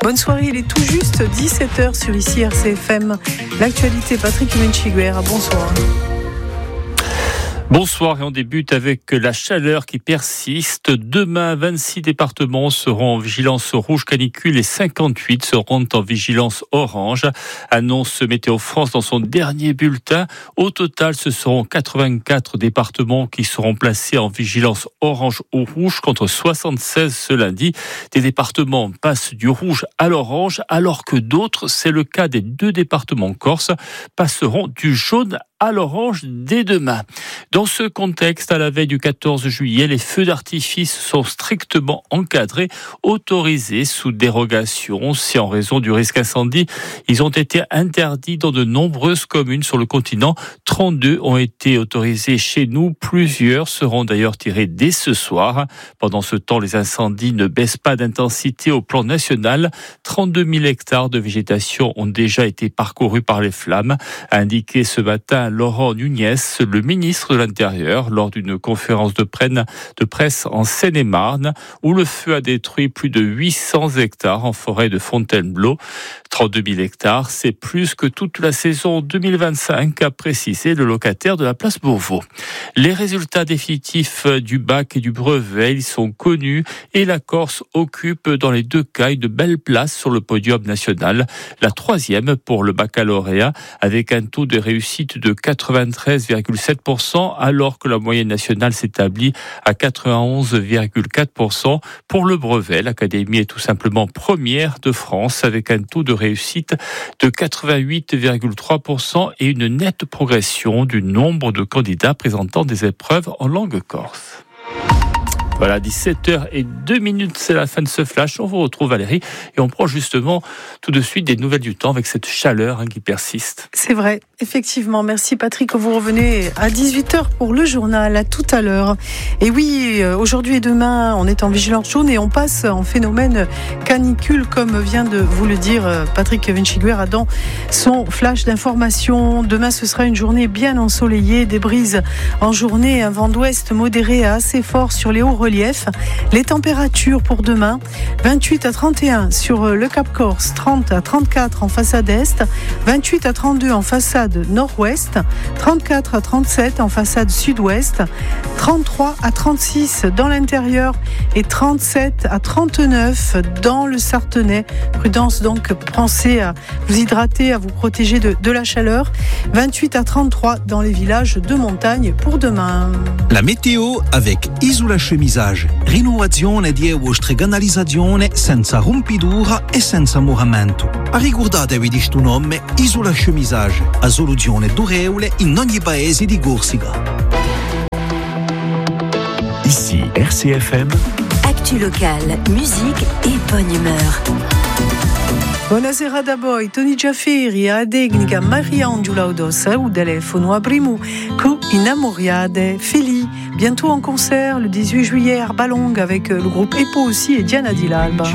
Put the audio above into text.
Bonne soirée, il est tout juste 17h sur ici RCFM. L'actualité, Patrick Menchiguer, bonsoir. Bonsoir, et on débute avec la chaleur qui persiste. Demain, 26 départements seront en vigilance rouge canicule et 58 seront en vigilance orange. Annonce Météo France dans son dernier bulletin. Au total, ce seront 84 départements qui seront placés en vigilance orange ou rouge contre 76 ce lundi. Des départements passent du rouge à l'orange, alors que d'autres, c'est le cas des 2 départements corses, passeront du jaune à l'orange dès demain. Dans ce contexte, à la veille du 14 juillet, les feux d'artifice sont strictement encadrés, autorisés sous dérogation. Si en raison du risque incendie, ils ont été interdits dans de nombreuses communes sur le continent, 32 ont été autorisés chez nous. Plusieurs seront d'ailleurs tirés dès ce soir. Pendant ce temps, les incendies ne baissent pas d'intensité au plan national. 32 000 hectares de végétation ont déjà été parcourus par les flammes, a indiqué ce matin Laurent Nunez, le ministre de l'Intérieur, lors d'une conférence de presse en Seine-et-Marne, où le feu a détruit plus de 800 hectares en forêt de Fontainebleau. 32 000 hectares, c'est plus que toute la saison 2025, a précisé le locataire de la place Beauvau. Les résultats définitifs du bac et du brevet, ils sont connus et la Corse occupe dans les 2 cas une belle place sur le podium national. La 3e pour le baccalauréat, avec un taux de réussite de 93,7%, alors que la moyenne nationale s'établit à 91,4%. Pour le brevet, l'Académie est tout simplement première de France avec un taux de réussite de 88,3% et une nette progression du nombre de candidats présentant des épreuves en langue corse. Voilà, 17h02, c'est la fin de ce flash. On vous retrouve, Valérie, et on prend justement tout de suite des nouvelles du temps avec cette chaleur qui persiste. C'est vrai, effectivement. Merci Patrick. Vous revenez à 18h pour le journal. À tout à l'heure. Et oui, aujourd'hui et demain, on est en vigilance jaune et on passe en phénomène canicule, comme vient de vous le dire Patrick Menchiguer dans son flash d'information. Demain, ce sera une journée bien ensoleillée, des brises en journée, un vent d'ouest modéré à assez fort sur les hauts relief. Les températures pour demain, 28 à 31 sur le Cap Corse, 30 à 34 en façade est, 28 à 32 en façade nord-ouest, 34 à 37 en façade sud-ouest, 33 à 36 dans l'intérieur et 37 à 39 dans le Sartenay. Prudence donc, pensez à vous hydrater, à vous protéger de la chaleur. 28 à 33 dans les villages de montagne pour demain. La météo avec Isola Chemisage. Rinnovazione di eustrganalizzazione senza rompidura e senza muramento. Ricordatevi di sto nome Isola Chemisage, a soluzione durevole in ogni paese di Corsica. Ici RCFM. Actu locale, musique et bonne humeur. Buonasera da voi, Tony Giafferi, Adegnica, Maria Angela Odossa, au telefono aprimu, cu innamoriade, Feli. Bientôt en concert, le 18 juillet, à Arbalong, avec le groupe EPO aussi et Diana Di Lalba.